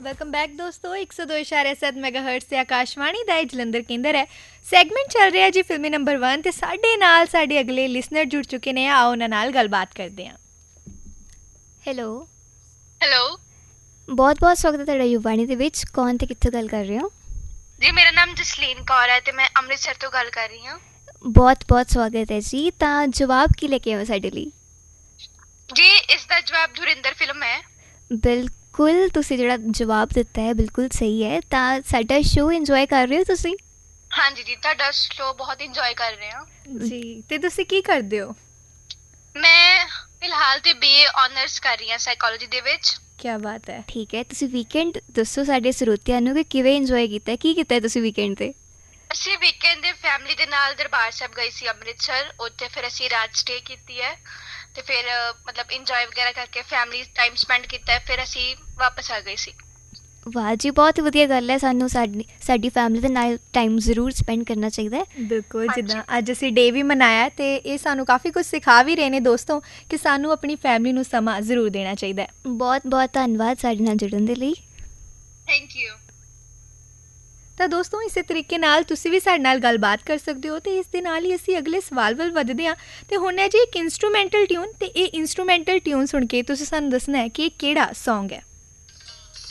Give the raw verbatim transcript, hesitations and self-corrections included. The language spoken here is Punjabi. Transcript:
ਵੈਲਕਮ ਬੈਕ ਦੋਸਤੋ। ਇੱਕ ਸੌ ਦੋ ਇਸ਼ਾਰੇ ਸੱਤ ਮੈਗਾਹਰਟਜ਼ ਤੇ ਆਕਾਸ਼ਵਾਣੀ ਦਾ ਇਹ ਜਲੰਧਰ ਕੇਂਦਰ ਹੈ। ਸੈਗਮੈਂਟ ਚੱਲ ਰਿਹਾ ਜੀ ਫਿਲਮੀ ਨੰਬਰ ਵਨ ਤੇ ਸਾਡੇ ਨਾਲ ਸਾਡੇ ਅਗਲੇ ਲਿਸਨਰ ਜੁੜ ਚੁੱਕੇ ਨੇ। ਆਓ ਉਹਨਾਂ ਨਾਲ ਗੱਲਬਾਤ ਕਰਦੇ ਹਾਂ। ਹੈਲੋ ਹੈਲੋ ਬਹੁਤ ਬਹੁਤ ਸਵਾਗਤ ਹੈ ਤੁਹਾਡਾ ਯੁਵਾਣੀ ਦੇ ਵਿੱਚ। ਕੌਣ ਤੇ ਕਿੱਥੋਂ ਗੱਲ ਕਰ ਰਹੇ ਹੋ? ਜੀ ਮੇਰਾ ਨਾਮ ਜਸਲੀਨ ਕੌਰ ਹੈ ਤੇ ਮੈਂ ਅੰਮ੍ਰਿਤਸਰ ਤੋਂ ਗੱਲ ਕਰ ਰਹੀ ਹਾਂ। ਬਹੁਤ ਬਹੁਤ ਸਵਾਗਤ ਹੈ ਜੀ। ਤਾਂ ਜਵਾਬ ਕੀ ਲੈ ਕੇ ਆਏ ਹੋ ਸਾਡੇ ਲਈ? ਜੀ ਇਸ ਦਾ ਜਵਾਬ ਧੁਰਿੰਦਰ ਫਿਲਮ ਹੈ। ਬਿਲਕੁਲ, ਤੁਸੀਂ ਜਿਹੜਾ ਜਵਾਬ ਦਿੱਤਾ ਹੈ ਬਿਲਕੁਲ ਸਹੀ ਹੈ। ਤਾਂ ਸਾਡਾ ਸ਼ੋਅ ਇੰਜੋਏ ਕਰ ਰਹੇ ਹੋ ਤੁਸੀਂ? ਹਾਂਜੀ ਜੀ, ਤੁਹਾਡਾ ਸ਼ੋਅ ਬਹੁਤ ਇੰਜੋਏ ਕਰ ਰਹੇ ਹਾਂ ਜੀ। ਤੇ ਤੁਸੀਂ ਕੀ ਕਰਦੇ ਹੋ? ਮੈਂ ਫਿਲਹਾਲ ਤੇ ਬੀਏ ਆਨਰਸ ਕਰ ਰਹੀ ਹਾਂ ਸਾਈਕੋਲੋਜੀ ਦੇ ਵਿੱਚ। ਕੀ ਬਾਤ ਹੈ। ਠੀਕ ਹੈ, ਤੁਸੀਂ ਵੀਕਐਂਡ ਦੱਸੋ ਸਾਡੇ ਸਰੋਤਿਆਂ ਨੂੰ ਕਿ ਕਿਵੇਂ ਇੰਜੋਏ ਕੀਤਾ, ਕੀ ਕੀਤਾ ਤੁਸੀਂ ਵੀਕਐਂਡ 'ਤੇ? ਅਸੀਂ ਵੀਕਐਂਡ ਦੇ ਫੈਮਿਲੀ ਦੇ ਨਾਲ ਦਰਬਾਰ ਸਾਹਿਬ ਗਏ ਸੀ ਅੰਮ੍ਰਿਤਸਰ। ਉੱਥੇ ਫਿਰ ਅਸੀਂ ਰਾਤ ਸਟੇ ਕੀਤੀ ਹੈ ਤੇ ਫਿਰ ਮਤਲਬ ਇੰਜੋਏ ਵਗੈਰਾ ਕਰਕੇ ਫੈਮਿਲੀ ਟਾਈਮ ਸਪੈਂਡ ਕੀਤਾ। ਫਿਰ ਅਸੀਂ ਵਾਪਸ ਆ ਗਏ ਸੀ। ਵਾਹ ਜੀ, ਬਹੁਤ ਵਧੀਆ ਗੱਲ ਹੈ। ਸਾਨੂੰ ਸਾਡੀ ਸਾਡੀ ਫੈਮਿਲੀ ਦੇ ਨਾਲ ਟਾਈਮ ਜ਼ਰੂਰ ਸਪੈਂਡ ਕਰਨਾ ਚਾਹੀਦਾ ਹੈ। ਬਿਲਕੁਲ, ਜਿੱਦਾਂ ਅੱਜ ਅਸੀਂ ਡੇ ਵੀ ਮਨਾਇਆ ਤੇ ਇਹ ਸਾਨੂੰ ਕਾਫੀ ਕੁਝ ਸਿਖਾ ਵੀ ਰਹੇ ਨੇ ਦੋਸਤੋ ਕਿ ਸਾਨੂੰ ਆਪਣੀ ਫੈਮਿਲੀ ਨੂੰ ਸਮਾਂ ਜ਼ਰੂਰ ਦੇਣਾ ਚਾਹੀਦਾ ਹੈ। ਬਹੁਤ ਬਹੁਤ ਧੰਨਵਾਦ ਸਾਡੇ ਨਾਲ ਜੁੜਨ ਦੇ ਲਈ। Thank you. ਤਾਂ ਦੋਸਤੋ ਇਸੇ ਤਰੀਕੇ ਨਾਲ ਤੁਸੀਂ ਵੀ ਸਾਡੇ ਨਾਲ ਗੱਲਬਾਤ ਕਰ ਸਕਦੇ ਹੋ ਤੇ ਇਸ ਦੇ ਨਾਲ ਹੀ ਅਸੀਂ ਅਗਲੇ ਸਵਾਲ ਵੱਲ ਵੱਧਦੇ ਹਾਂ। ਤੇ ਹੁਣ ਹੈ ਜੀ ਇੱਕ ਇੰਸਟਰੂਮੈਂਟਲ ਟਿਊਨ ਤੇ ਇਹ ਇੰਸਟਰੂਮੈਂਟਲ ਟਿਊਨ ਸੁਣ ਕੇ ਤੁਸੀਂ ਸਾਨੂੰ ਦੱਸਣਾ ਹੈ ਕਿ ਇਹ ਕਿਹੜਾ ਸੌਂਗ ਹੈ।